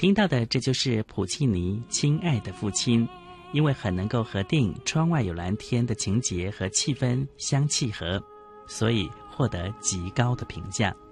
听到的这就是普契尼亲爱的父亲，因为很能够和电影《窗外有蓝天》的情节和气氛相契合，所以获得极高的评价。